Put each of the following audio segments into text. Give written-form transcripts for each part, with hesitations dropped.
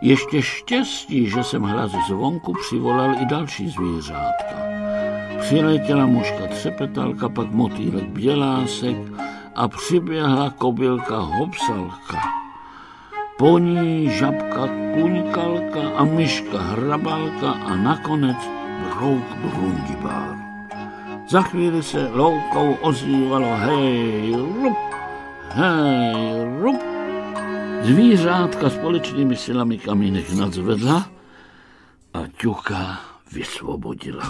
Ještě štěstí, že jsem hlas zvonku přivolal i další zvířátka. Přiletěla muška třepetalka, pak motýlek bělásek a přiběhla kobylka hopsalka. Po ní žabka kuňkalka a myška hrabalka a nakonec brouk brundibár. Za chvíli se loukou ozývalo hej rup, hej rup. Zvířátka společnými silami kamínek nadzvedla a ťuka vysvobodila.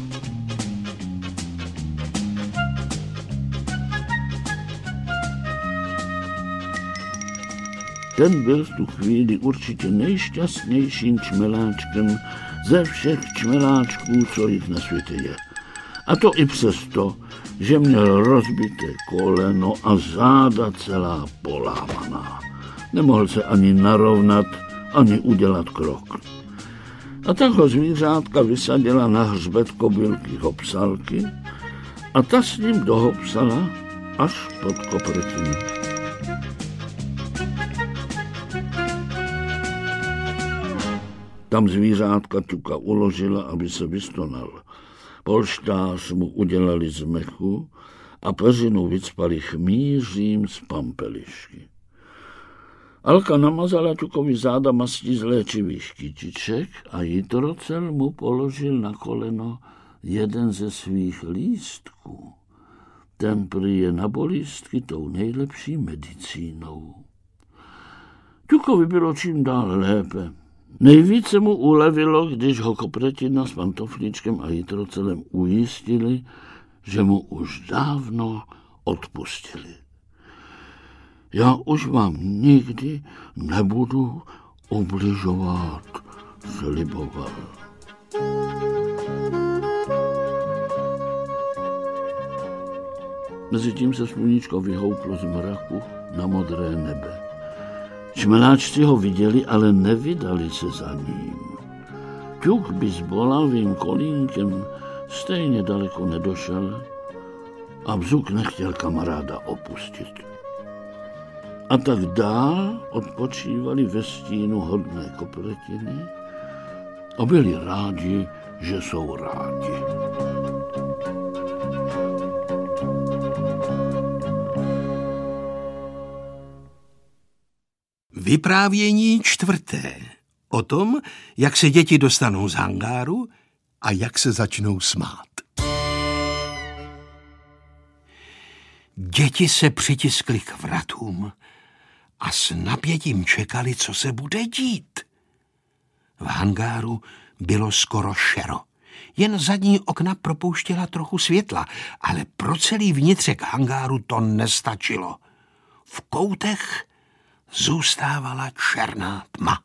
Ten byl v tu chvíli určitě nejšťastnějším čmeláčkem ze všech čmeláčků, co jich na světě je. A to i přesto, že měl rozbité koleno a záda celá polámaná. Nemohl se ani narovnat, ani udělat krok. A tak ho zvířátka vysadila na hřbet kobylky hopsalky a ta s ním dohopsala až pod kopretinu. Tam zvířátka ťuka uložila, aby se vystonal. Polštář mu udělali z mechu a peřinu vycpali chmýřím z pampelišky. Alka namazala ťukovi záda mastí z léčivých kytiček a Jitrocel mu položil na koleno jeden ze svých lístků. Ten prý je na bolístky tou nejlepší medicínou. Ťukovi bylo čím dál lépe. Nejvíce mu ulevilo, když ho Kopretina s Pantoflíčkem a Jitrocelem ujistili, že mu už dávno odpustili. Já už vám nikdy nebudu ubližovat, sliboval. Mezitím se sluníčko vyhouplo z mraku na modré nebe. Čmeláčci ho viděli, ale nevydali se za ním. Ťuk by s bolavým kolínkem stejně daleko nedošel a Bzuk nechtěl kamaráda opustit. A tak dál odpočívali ve stínu hodné Kopretiny a byli rádi, že jsou rádi. Vyprávění 4. O tom, jak se děti dostanou z hangáru a jak se začnou smát. Děti se přitiskly k vratům a s napětím čekali, co se bude dít. V hangáru bylo skoro šero. Jen zadní okna propouštěla trochu světla, ale pro celý vnitřek hangáru to nestačilo. V koutech zůstávala černá tma.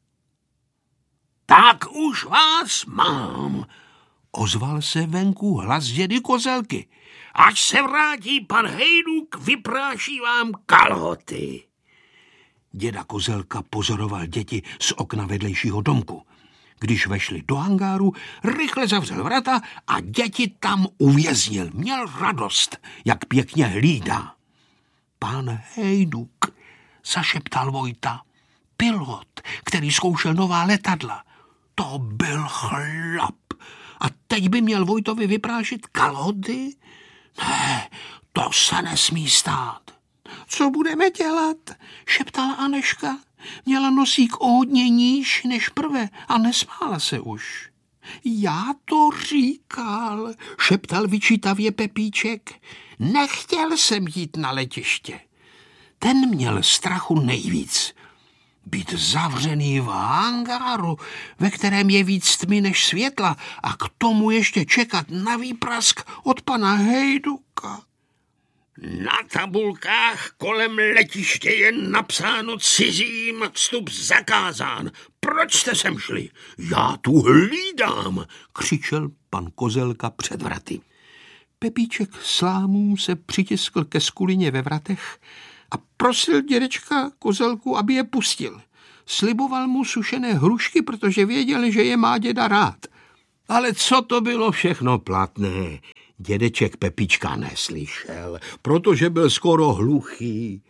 Tak už vás mám, ozval se venku hlas dědy Kozelky. Až se vrátí pan Hejduk, vypráší vám kalhoty. Děda Kozelka pozoroval děti z okna vedlejšího domku. Když vešli do hangáru, rychle zavřel vrata a děti tam uvěznil. Měl radost, jak pěkně hlídá. Pan Hejduk, zašeptal Vojta, pilot, který zkoušel nová letadla. To byl chlap. A teď by měl Vojtovi vyprášit kalhoty? Ne, to se nesmí stát. Co budeme dělat? Šeptala Aneška. Měla nosík o hodně níž než prve a nesmála se už. Já to říkal, šeptal vyčítavě Pepíček. Nechtěl jsem jít na letiště. Ten měl strachu nejvíc. Být zavřený v hangáru, ve kterém je víc tmy než světla a k tomu ještě čekat na výprask od pana Hejduka. Na tabulkách kolem letiště je napsáno cizím vstup zakázán. Proč jste sem šli? Já tu hlídám, křičel pan Kozelka před vraty. Pepíček slámů se přitiskl ke skulině ve vratech a prosil dědečka Kozelku, aby je pustil. Sliboval mu sušené hrušky, protože věděl, že je má děda rád. Ale co to bylo všechno platné? Dědeček Pepička neslyšel, protože byl skoro hluchý.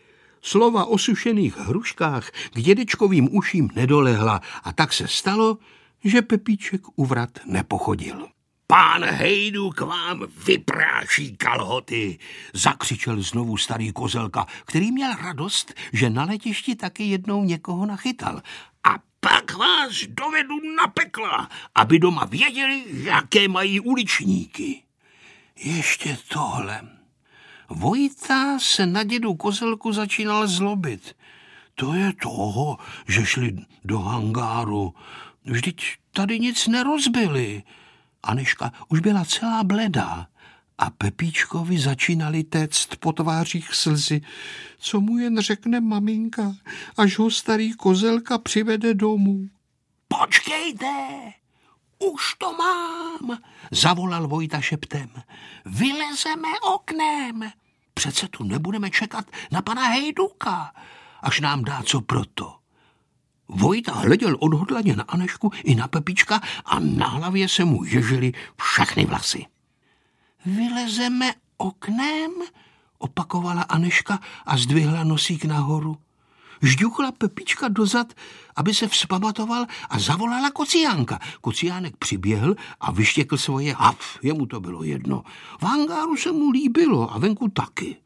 Slova o sušených hruškách k dědečkovým uším nedolehla a tak se stalo, že Pepíček u vrat nepochodil. Pán Hejdu k vám vypráší kalhoty, zakřičel znovu starý Kozelka, který měl radost, že na letišti taky jednou někoho nachytal. A pak vás dovedu na pekla, aby doma věděli, jaké mají uličníky. Ještě tohle. Vojta se na dědu Kozelku začínal zlobit. To je toho, že šli do hangáru. Vždyť tady nic nerozbili. Anežka už byla celá bledá a Pepíčkovi začínali téct po tvářích slzy. Co mu jen řekne maminka, až ho starý Kozelka přivede domů. Počkejte, už to mám, zavolal Vojta šeptem. Vylezeme oknem. Přece tu nebudeme čekat na pana Hejduka, až nám dá co proto. Vojta hleděl odhodlaně na Anežku i na Pepíčka a na hlavě se mu ježily všechny vlasy. Vylezeme oknem, opakovala Anežka a zdvihla nosík nahoru. Žďuchla Pepíčka dozad, aby se vzpamatoval a zavolala Kociánka. Kociánek přiběhl a vyštěkl svoje haf, jemu to bylo jedno. V hangáru se mu líbilo a venku taky.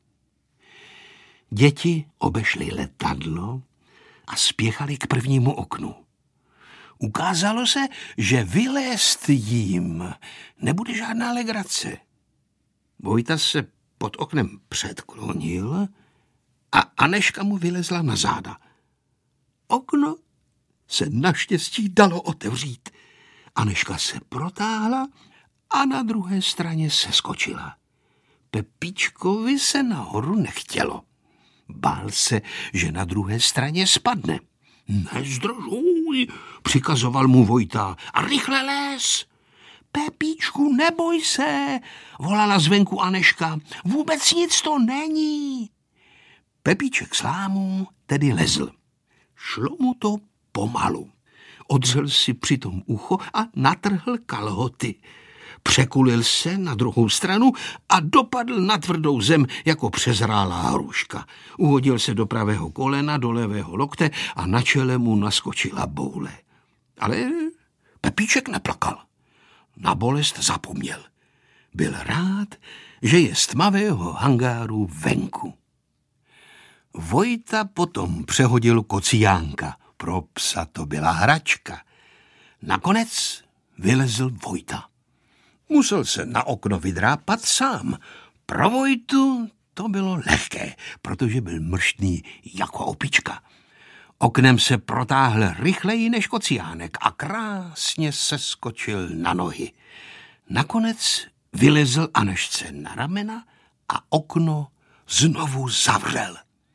Děti obešly letadlo a spěchali k prvnímu oknu. Ukázalo se, že vylézt jim nebude žádná legrace. Vojta se pod oknem předklonil a Anežka mu vylezla na záda. Okno se naštěstí dalo otevřít. Anežka se protáhla a na druhé straně seskočila. Pepíčkovi se nahoru nechtělo. Bál se, že na druhé straně spadne. Nezdržuj, přikazoval mu Vojta, a rychle les. Pepíčku, neboj se, volala zvenku Anežka, vůbec nic to není. Pepíček slámu tedy lezl. Šlo mu to pomalu. Odřel si přitom ucho a natrhl kalhoty. Překulil se na druhou stranu a dopadl na tvrdou zem jako přezrálá hruška. Uhodil se do pravého kolena, do levého lokte a na čele mu naskočila boule. Ale Pepíček neplakal. Na bolest zapomněl. Byl rád, že je z tmavého hangáru venku. Vojta potom přehodil Kociánka. Pro psa to byla hračka. Nakonec vylezl Vojta. Musel se na okno vydrápat sám. Pro Vojtu to bylo lehké, protože byl mrštný jako opička. Oknem se protáhl rychleji než Kociánek a krásně seskočil na nohy. Nakonec vylezl Anežce na ramena a okno znovu zavřel.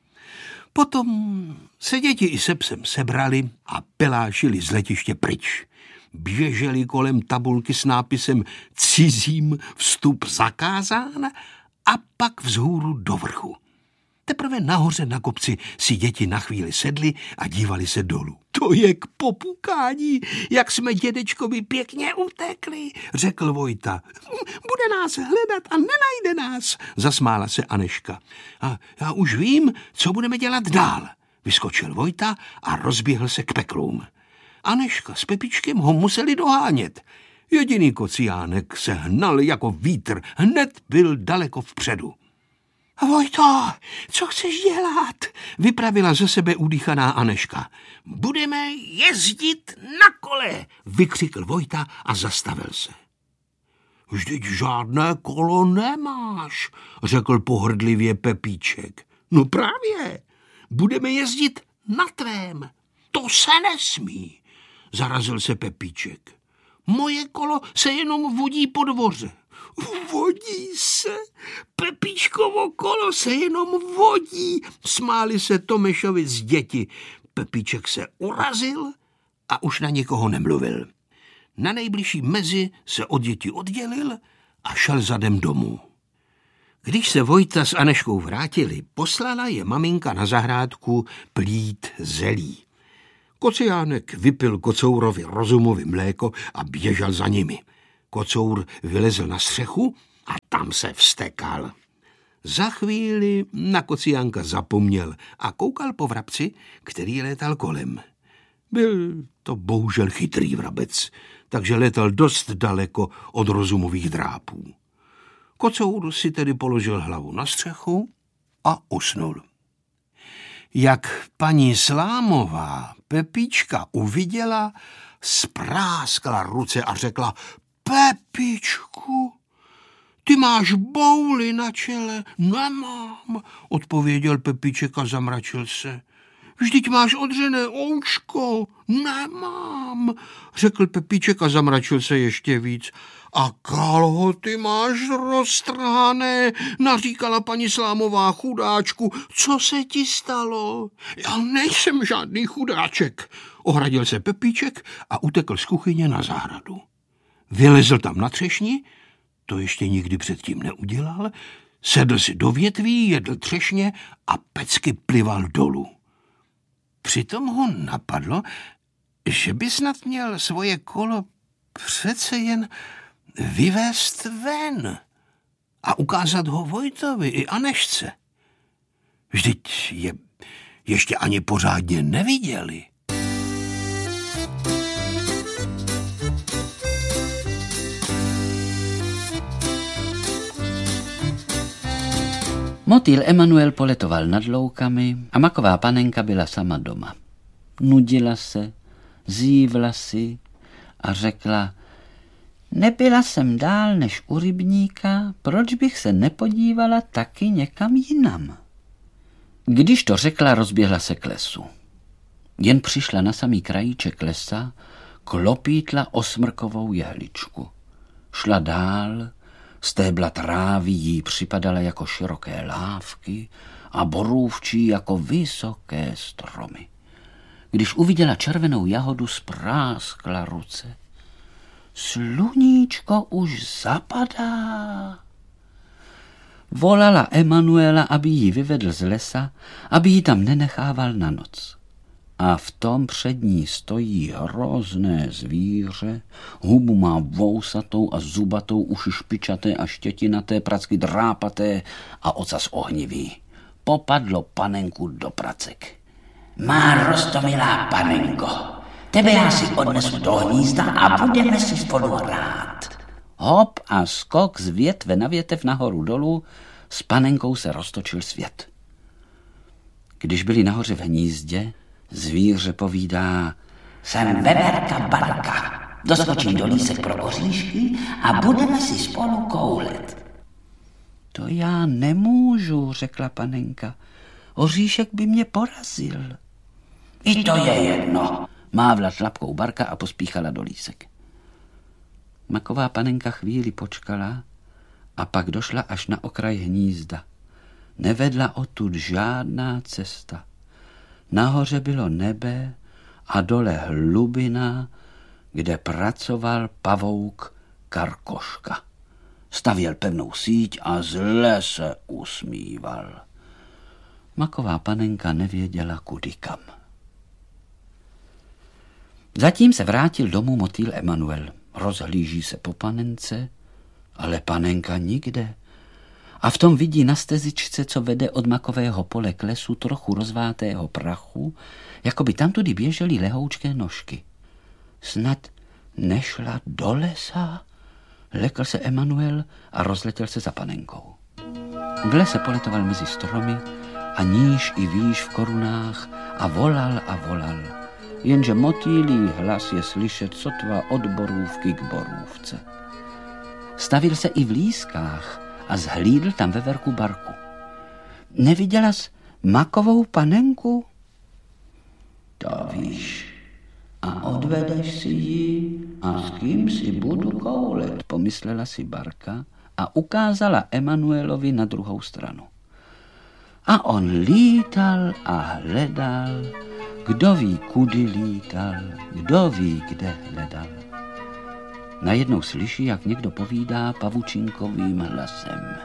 Potom se děti i se psem sebrali a pelášili z letiště pryč. Běželi kolem tabulky s nápisem Cizím vstup zakázán a pak vzhůru do vrchu. Teprve nahoře na kopci si děti na chvíli sedly a dívali se dolů. To je k popukání, jak jsme dědečkovi pěkně utekli, řekl Vojta. Bude nás hledat a nenajde nás, zasmála se Anežka. A já už vím, co budeme dělat dál, vyskočil Vojta a rozběhl se k peklům. Anežka s Pepíčkem ho museli dohánět. Jediný Kociánek se hnal jako vítr, hned byl daleko vpředu. Vojto, co chceš dělat? Vypravila ze sebe udýchaná Anežka. Budeme jezdit na kole, vykřikl Vojta a zastavil se. Vždyť žádné kolo nemáš, řekl pohrdlivě Pepíček. No právě, budeme jezdit na tvém. To se nesmí, zarazil se Pepíček. Moje kolo se jenom vodí po dvoře. Vodí se? Pepíčkovo kolo se jenom vodí, smáli se Tomešovi z děti. Pepíček se urazil a už na nikoho nemluvil. Na nejbližší mezi se od dětí oddělil a šel zadem domů. Když se Vojta s Anežkou vrátili, poslala je maminka na zahrádku plít zelí. Kociánek vypil Kocourovi rozumový mléko a běžel za nimi. Kocour vylezl na střechu a tam se vztekal. Za chvíli na kociánka zapomněl a koukal po vrabci, který létal kolem. Byl to bohužel chytrý vrabec, takže létal dost daleko od rozumových drápů. Kocour si tedy položil hlavu na střechu a usnul. Jak paní Slámová Pepíčka uviděla, spráskla ruce a řekla: Pepičku, ty máš bouli na čele. Nemám, odpověděl Pepíček a zamračil se. Vždyť máš odřené ouško. Nemám, řekl Pepíček a zamračil se ještě víc. A kalhoty máš roztrhané, naříkala paní Slámová. Chudáčku, co se ti stalo? Já nejsem žádný chudáček, ohradil se Pepíček a utekl z kuchyně na zahradu. Vylezl tam na třešni, to ještě nikdy předtím neudělal, sedl si do větví, jedl třešně a pecky plival dolů. Přitom ho napadlo, že by snad měl svoje kolo přece jen vyvést ven a ukázat ho Vojtovi i Anežce. Vždyť je ještě ani pořádně neviděli. Motýl Emanuel poletoval nad loukami a maková panenka byla sama doma. Nudila se, zívla si a řekla: Nebyla jsem dál než u rybníka, proč bych se nepodívala taky někam jinam? Když to řekla, rozběhla se k lesu. Jen přišla na samý krajíček lesa, klopítla osmrkovou jehličku. Šla dál, stébla trávy jí připadala jako široké lávky a borůvčí jako vysoké stromy. Když uviděla červenou jahodu, spráskla ruce. Sluníčko už zapadá. Volala Emanuela, aby ji vyvedl z lesa, aby ji tam nenechával na noc. A v tom před ní stojí hrozné zvíře, hubu má vousatou a zubatou, uši špičaté a štětinaté, pracky drápaté a ocas ohnivý. Popadlo panenku do pracek. Má roztomilá panenko, tebe já si odnesu do hnízda a budeme si spolu hrát. Hop a skok z větve na větev nahoru dolů, s panenkou se roztočil svět. Když byli nahoře v hnízdě, zvíře povídá: Jsem veverka Barka, doskočím do lísek pro oříšky a budeme si spolu koulet. To já nemůžu, řekla panenka. Oříšek by mě porazil. I to je jedno, mávla šlapkou Barka a pospíchala do lísek. Maková panenka chvíli počkala a pak došla až na okraj hnízda. Nevedla odtud žádná cesta. Nahoře bylo nebe a dole hlubina, kde pracoval pavouk Karkoška. Stavěl pevnou síť a zle se usmíval. Maková panenka nevěděla kudy kam. Zatím se vrátil domů motýl Emanuel. Rozhlíží se po panence, ale panenka nikde. A v tom vidí na stezičce, co vede od makového pole k lesu, trochu rozvátého prachu, jako by tamtudy běžely lehoučké nožky. Snad nešla do lesa? Lekl se Emanuel a rozletěl se za panenkou. V lese poletoval mezi stromy a níž i výš v korunách a volal, jenže motýlí hlas je slyšet sotva od borůvky k borůvce. Stavil se i v lískách a zhlídl tam veverku Barku. Neviděla jsi makovou panenku? To víš. A odvedeš si ji a s kým si budu koulet, pomyslela si Barka a ukázala Emanuelovi na druhou stranu. A on lítal a hledal, kdo ví, kudy lítal, kdo ví, kde hledal. Najednou slyší, jak někdo povídá pavučinkovým hlasem.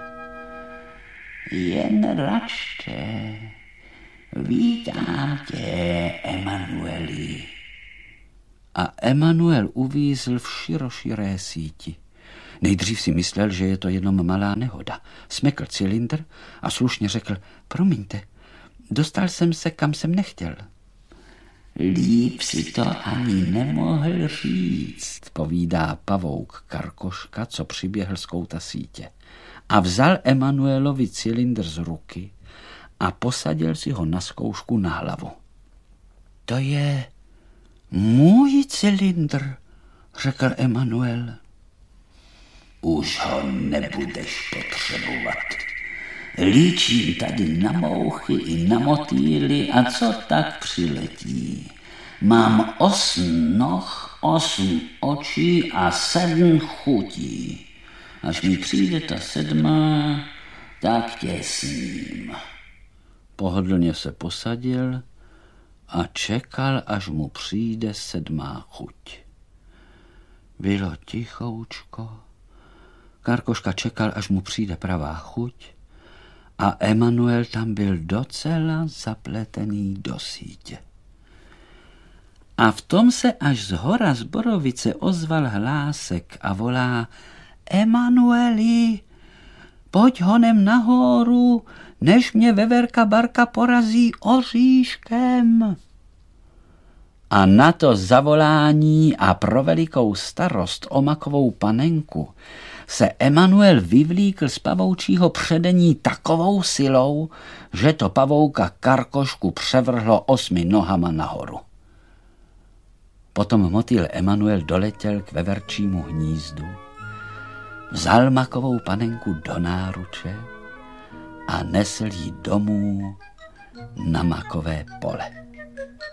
Jen račte, vítám tě, Emanueli. A Emanuel uvízl v široširé síti. Nejdřív si myslel, že je to jenom malá nehoda. Smekl cylindr a slušně řekl, promiňte, dostal jsem se, kam jsem nechtěl. Líp si to ani nemohl říct, povídá pavouk Karkoška, co přiběhl z kouta sítě. A vzal Emanuelovi cylindr z ruky a posadil si ho na zkoušku na hlavu. To je můj cylindr, řekl Emanuel. Už ho nebudeš potřebovat. Líčím tady na mouchy i na motýly a co tak přiletí. Mám 8 noh, 8 očí a 7 chutí. Až mi přijde ta 7, tak tě sním. Pohodlně se posadil a čekal, až mu přijde 7. chuť. Bylo tichoučko. Karkoška čekal, až mu přijde pravá chuť a Emanuel tam byl docela zapletený do sítě. A v tom se až z hora z borovice ozval hlásek a volá: Emanueli, pojď honem nahoru, než mě veverka Barka porazí oříškem. A na to zavolání a pro velikou starost o makovou panenku se Emanuel vyvlíkl z pavoučího předení takovou silou, že to pavouka Karkošku převrhlo 8 nohama nahoru. Potom motýl Emanuel doletěl k veverčímu hnízdu, vzal makovou panenku do náruče a nesl ji domů na makové pole.